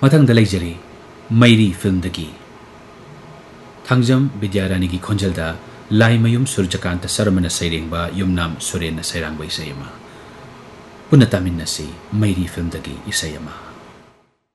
मथंग लेजरी Mary film दगी Thangjam Vidyarani की खोंजलदा लाइमयुम सूर्यकांत शर्मन सैरेंबा युमनाम सुरेन सैरांग इसैमा पुनः तामिन्नसी Mary film दगी इसैमा